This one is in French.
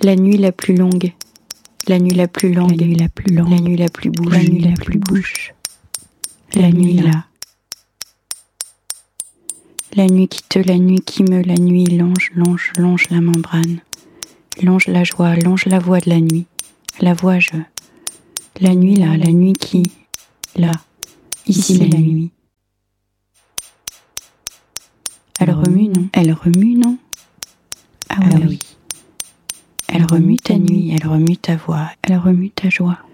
La nuit la plus longue, la nuit la plus longue, la nuit la plus longue, la nuit la plus bouche, la nuit la plus bouche, la nuit là. La nuit qui me, la nuit longe la membrane, longe la joie, longe la voix de la nuit, la voix je. La nuit là, la nuit qui, là, ici la nuit. Elle remue, non? Elle remue, non? Ah oui. Elle remue ta nuit, elle remue ta voix, elle remue ta joie.